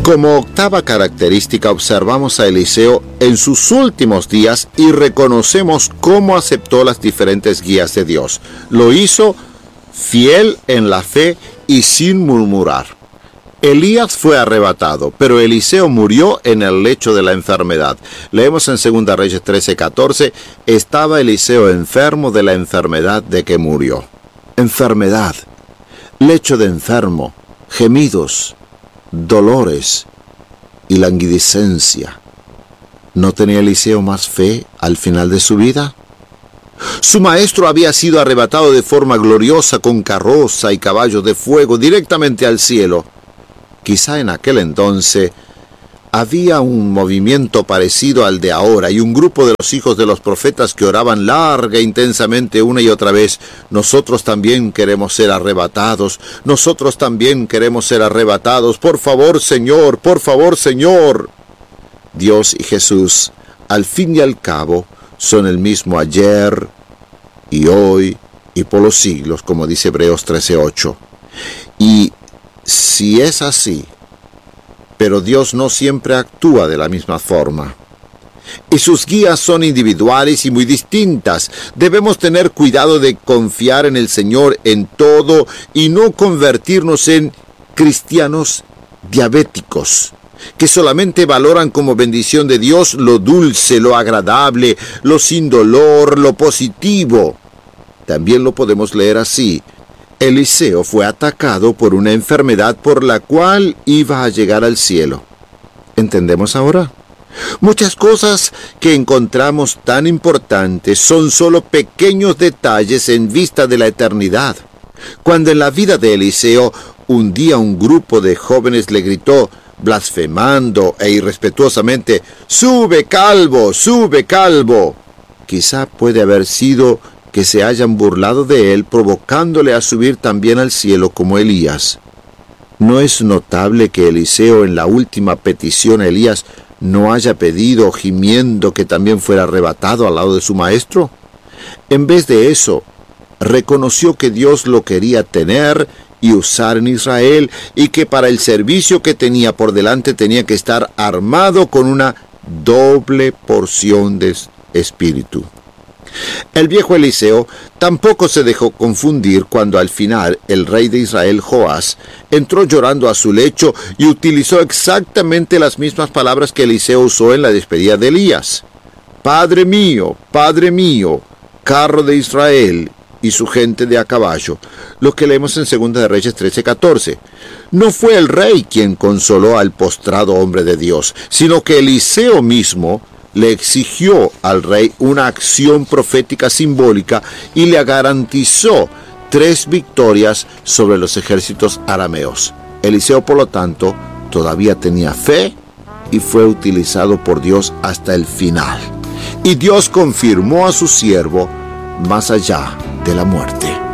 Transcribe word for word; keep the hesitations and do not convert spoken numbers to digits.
Como octava característica observamos a Eliseo en sus últimos días y reconocemos cómo aceptó las diferentes guías de Dios. Lo hizo fiel en la fe y sin murmurar. Elías fue arrebatado, pero Eliseo murió en el lecho de la enfermedad. Leemos en segunda Reyes trece catorce, estaba Eliseo enfermo de la enfermedad de que murió. Enfermedad, lecho de enfermo, gemidos, dolores y languidecencia. ¿No tenía Eliseo más fe al final de su vida? Su maestro había sido arrebatado de forma gloriosa con carroza y caballos de fuego directamente al cielo. Quizá en aquel entonces había un movimiento parecido al de ahora y un grupo de los hijos de los profetas que oraban larga e intensamente una y otra vez: nosotros también queremos ser arrebatados, nosotros también queremos ser arrebatados, por favor Señor, por favor Señor. Dios y Jesús, al fin y al cabo, son el mismo ayer y hoy y por los siglos, como dice Hebreos trece ocho. Y si es así, pero Dios no siempre actúa de la misma forma. Y sus guías son individuales y muy distintas. Debemos tener cuidado de confiar en el Señor en todo y no convertirnos en cristianos diabéticos, que solamente valoran como bendición de Dios lo dulce, lo agradable, lo sin dolor, lo positivo. También lo podemos leer así: Eliseo fue atacado por una enfermedad por la cual iba a llegar al cielo. ¿Entendemos ahora? Muchas cosas que encontramos tan importantes son solo pequeños detalles en vista de la eternidad. Cuando en la vida de Eliseo un día un grupo de jóvenes le gritó, blasfemando e irrespetuosamente: ¡Sube, calvo! ¡Sube, calvo! Quizá puede haber sido que se hayan burlado de él, provocándole a subir también al cielo como Elías. ¿No es notable que Eliseo en la última petición a Elías no haya pedido, gimiendo, que también fuera arrebatado al lado de su maestro? En vez de eso, reconoció que Dios lo quería tener y usar en Israel, y que para el servicio que tenía por delante tenía que estar armado con una doble porción de espíritu. El viejo Eliseo tampoco se dejó confundir cuando al final el rey de Israel, Joás, entró llorando a su lecho y utilizó exactamente las mismas palabras que Eliseo usó en la despedida de Elías. Padre mío, Padre mío, carro de Israel y su gente de a caballo, lo que leemos en segunda de Reyes trece catorce. No fue el rey quien consoló al postrado hombre de Dios, sino que Eliseo mismo le exigió al rey una acción profética simbólica y le garantizó tres victorias sobre los ejércitos arameos. Eliseo, por lo tanto, todavía tenía fe y fue utilizado por Dios hasta el final. Y Dios confirmó a su siervo más allá de la muerte.